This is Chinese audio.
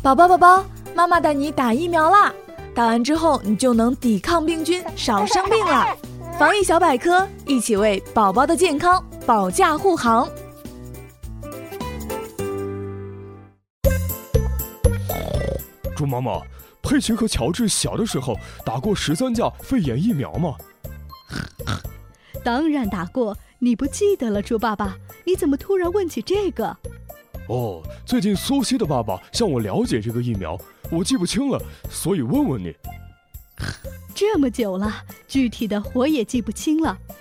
宝宝，妈妈带你打疫苗啦！打完之后，你就能抵抗病菌，少生病了。防疫小百科，一起为宝宝的健康保驾护航。 猪妈妈，佩奇和乔治小的时候打过13价肺炎疫苗吗？ 当然打过，你不记得了，猪爸爸？你怎么突然问起这个？ 哦，最近苏西的爸爸向我了解这个疫苗，我记不清了，所以问问你。 这么久了，具体的我也记不清了。